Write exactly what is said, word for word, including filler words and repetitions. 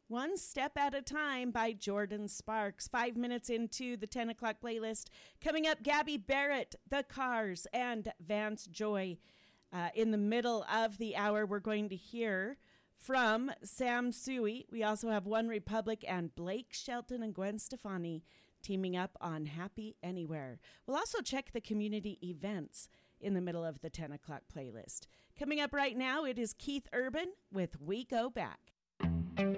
One Step at a Time by Jordan Sparks. Five minutes into the ten o'clock playlist. Coming up, Gabby Barrett, The Cars, and Vance Joy. Uh, in the middle of the hour, we're going to hear from Sam Suey. We also have One Republic and Blake Shelton and Gwen Stefani teaming up on Happy Anywhere. We'll also check the community events in the middle of the ten o'clock playlist. Coming up right now, it is Keith Urban with We Go Back.